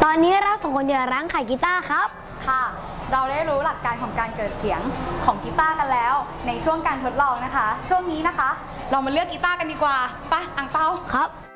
อนนี้เราสองคนอยู่ร้านขายกีตาร์ครับค่ะเราได้รู้หลักการของการเกิดเสียงของกีตาร์กันแล้วในช่วงการทดลองนะคะช่วงนี้นะคะเรามาเลือกกีตาร์กันดีกว่าไปอ่างเปาครับ